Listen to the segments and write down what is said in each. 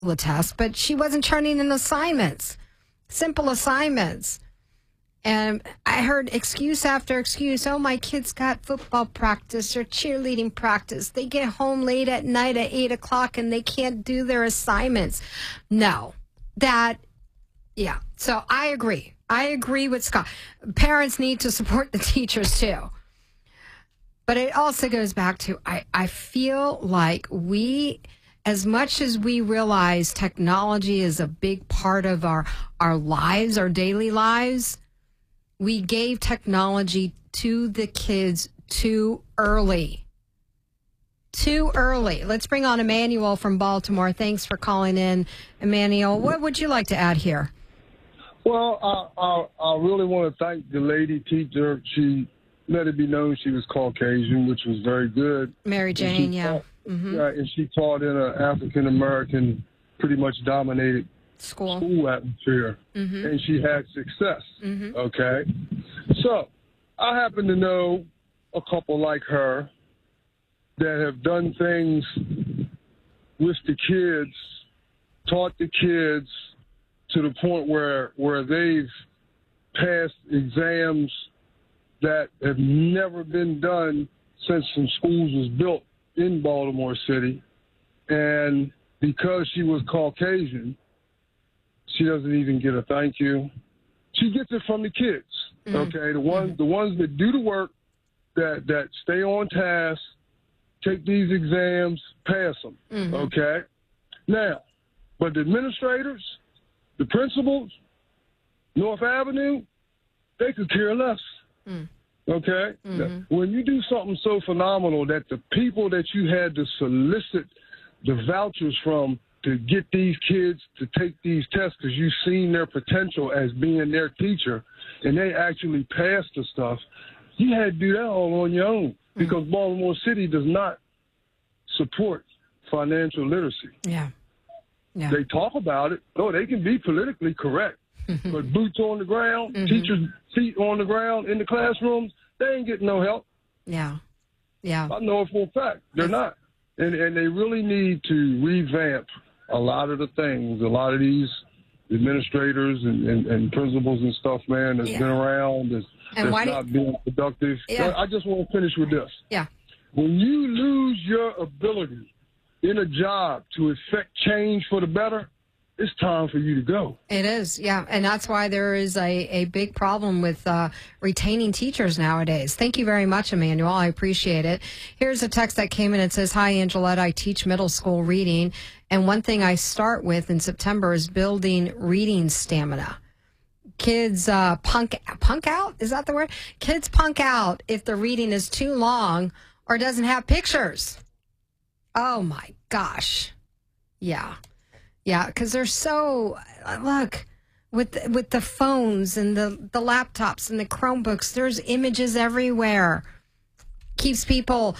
the test, but she wasn't turning in assignments, simple assignments. And I heard excuse after excuse. Oh, my kids got football practice or cheerleading practice. They get home late at night at 8 o'clock and they can't do their assignments. No, yeah. So I agree. I agree with Scott. Parents need to support the teachers too. But it also goes back to, I feel like as much as we realize technology is a big part of our lives, our daily lives, we gave technology to the kids too early. Too early. Let's bring on Emmanuel from Baltimore. Thanks for calling in, Emmanuel. What would you like to add here? Well, I really want to thank the lady teacher. She let it be known she was Caucasian, which was very good. Mary Jane, yeah. Yeah, and she taught in an African-American, pretty much dominated school atmosphere, and she had success, okay? So I happen to know a couple like her that have done things with the kids, taught the kids to the point where they've passed exams that have never been done since some schools was built in Baltimore City. And because she was Caucasian, she doesn't even get a thank you. She gets it from the kids, okay? The ones that do the work, that stay on task, take these exams, pass them, okay? Now, but the administrators, the principals, North Avenue, they could care less, okay? When you do something so phenomenal that the people that you had to solicit the vouchers from to get these kids to take these tests because you've seen their potential as being their teacher, and they actually passed the stuff, you had to do that all on your own because Baltimore City does not support financial literacy. Yeah. They talk about it. Oh, they can be politically correct, but boots on the ground, teachers' feet on the ground in the classrooms, they ain't getting no help. Yeah. I know it for a fact. They're not. And they really need to revamp a lot of the things. A lot of these administrators and principals and stuff, man, that's been around, that's not being productive. I just want to finish with this. Yeah. When you lose your ability in a job to effect change for the better, it's time for you to go. It is, yeah. And that's why there is a big problem with retaining teachers nowadays. Thank you very much, Emmanuel. I appreciate it. Here's a text that came in. It says, "Hi, Angelette. I teach middle school reading. And one thing I start with in September is building reading stamina. Kids punk out? Is that the word? Kids punk out if the reading is too long or doesn't have pictures." Oh, my gosh. Yeah. Yeah, because they're so, look, with the phones and the laptops and the Chromebooks, there's images everywhere. Keeps people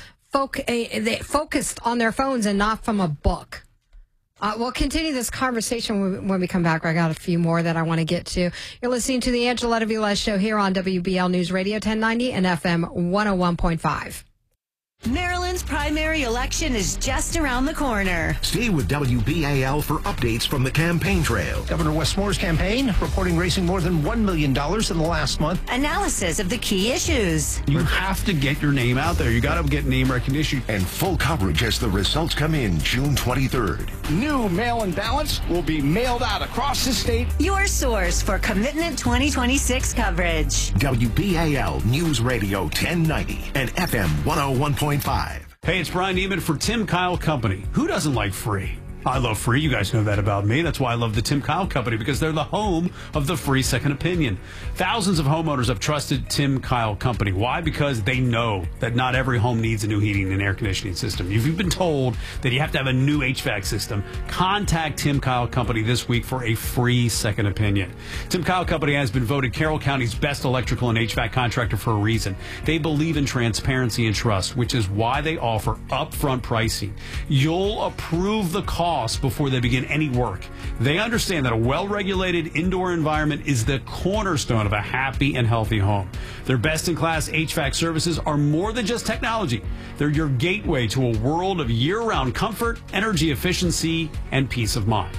focused on their phones and not from a book. We'll continue this conversation when we come back. I got a few more that I want to get to. You're listening to the Angelette Vilez Show here on WBL News Radio 1090 and FM 101.5. Maryland's primary election is just around the corner. Stay with WBAL for updates from the campaign trail. Governor Wes Moore's campaign reporting raising more than $1 million in the last month. Analysis of the key issues. You have to get your name out there. You got to get name recognition. And full coverage as the results come in June 23rd. New mail-in ballots will be mailed out across the state. Your source for Commitment 2026 coverage. WBAL News Radio 1090 and FM 101.5. Hey, it's Brian Neiman for Tim Kyle Company. Who doesn't like free? I love free. You guys know that about me. That's why I love the Tim Kyle Company, because they're the home of the free second opinion. Thousands of homeowners have trusted Tim Kyle Company. Why? Because they know that not every home needs a new heating and air conditioning system. If you've been told that you have to have a new HVAC system, contact Tim Kyle Company this week for a free second opinion. Tim Kyle Company has been voted Carroll County's best electrical and HVAC contractor for a reason. They believe in transparency and trust, which is why they offer upfront pricing. You'll approve the cost exhaust before they begin any work. They understand that a well-regulated indoor environment is the cornerstone of a happy and healthy home. Their best-in-class HVAC services are more than just technology. They're your gateway to a world of year-round comfort, energy efficiency, and peace of mind.